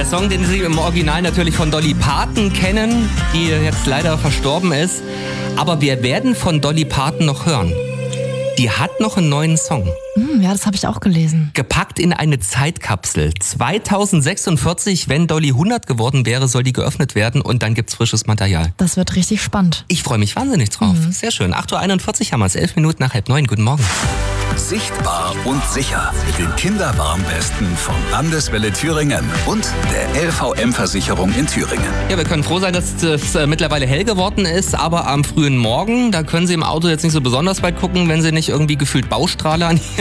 Der Song, den Sie im Original natürlich von Dolly Parton kennen, die jetzt leider verstorben ist. Aber wir werden von Dolly Parton noch hören. Die hat noch einen neuen Song. Ja, das habe ich auch gelesen. Gepackt in eine Zeitkapsel. 2046, wenn Dolly 100 geworden wäre, soll die geöffnet werden und dann gibt's frisches Material. Das wird richtig spannend. Ich freue mich wahnsinnig drauf. Sehr schön. 8.41 Uhr haben wir es, 11 Minuten nach 8:30. Guten Morgen. Sichtbar und sicher mit den Kinderwarnwesten von Landeswelle Thüringen und der LVM-Versicherung in Thüringen. Ja, wir können froh sein, dass es mittlerweile hell geworden ist, aber am frühen Morgen, da können Sie im Auto jetzt nicht so besonders weit gucken, wenn Sie nicht irgendwie gefühlt Baustrahler an